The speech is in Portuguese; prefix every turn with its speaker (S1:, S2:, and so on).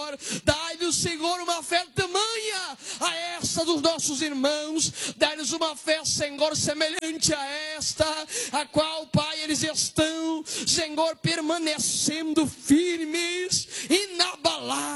S1: Senhor. Dai-lhe, Senhor, uma fé tamanha a esta dos nossos irmãos. Dai-lhes uma fé, Senhor, semelhante a esta, a qual, Pai, eles estão, Senhor, permanecendo firmes, inabaláveis.